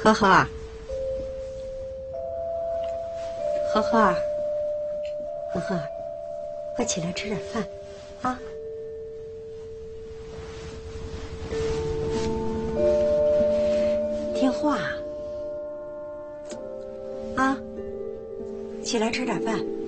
呵呵，呵呵，呵呵，快起来吃点饭，啊！听话，啊！起来吃点饭。